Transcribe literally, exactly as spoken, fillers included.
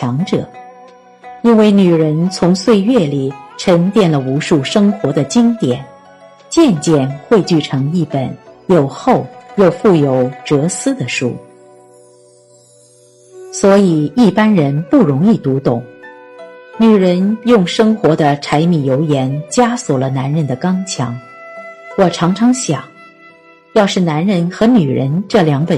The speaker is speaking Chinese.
强者。因为女人从岁月里沉淀了无数生活的经典，渐渐汇聚成一本又厚又富有哲思的书，所以一般人不容易读懂。女人用生活的柴米油盐枷锁了男人的刚强。我常常想，要是男人和女人这两本